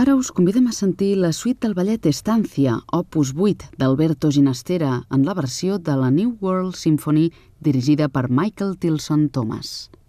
Ara us convidem a sentir la suite del ballet Estancia, opus 8, d'Alberto Ginastera, en la versió de la New World Symphony dirigida per Michael Tilson Thomas.